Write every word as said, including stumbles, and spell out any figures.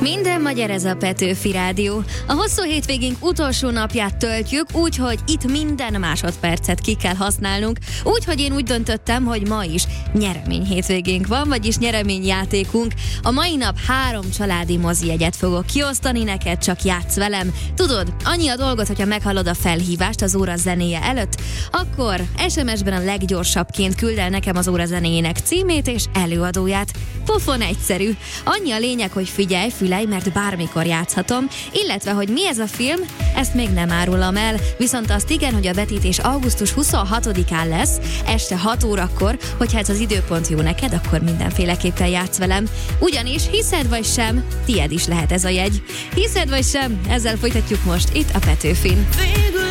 Minden magyar, ez a Petőfi Rádió. A hosszú hétvégénk utolsó napját töltjük, úgyhogy itt minden másodpercet ki kell használnunk. Úgyhogy én úgy döntöttem, hogy ma is nyeremény hétvégénk van, vagyis nyereményjátékunk. A mai nap három családi mozijegyet fogok kiosztani neked, csak játsz velem. Tudod, annyi a dolgot, hogyha meghallod a felhívást az óra zenéje előtt, akkor es em es-ben a leggyorsabbként küld el nekem az óra zenéjének címét és előadóját. Pofon egyszerű. Annyi a lényeg, hogy figyelj, fülej, mert bármikor játszhatom, illetve, hogy mi ez a film, ezt még nem árulom el, viszont azt igen, hogy a vetítés augusztus huszonhatodikán lesz, este hat órakor, hogyha ez az időpont jó neked, akkor mindenféleképpen játsz velem. Ugyanis, hiszed vagy sem, tied is lehet ez a jegy. Hiszed vagy sem, ezzel folytatjuk most itt a Petőfin.